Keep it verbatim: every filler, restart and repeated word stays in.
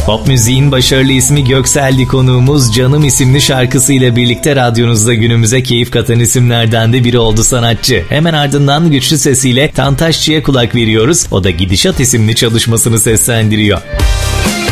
Pop müziğin başarılı ismi Göksel'di konuğumuz. Canım isimli şarkısıyla birlikte radyonuzda günümüze keyif katan isimlerden de biri oldu sanatçı. Hemen ardından güçlü sesiyle Tantaşçı'ya kulak veriyoruz. O da Gidişat isimli çalışmasını seslendiriyor.